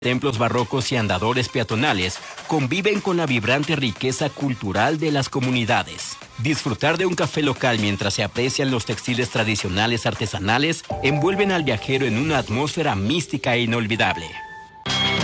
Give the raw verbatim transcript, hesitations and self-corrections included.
Templos barrocos y andadores peatonales conviven con la vibrante riqueza cultural de las comunidades. Disfrutar de un café local mientras se aprecian los textiles tradicionales artesanales envuelven al viajero en una atmósfera mística e inolvidable.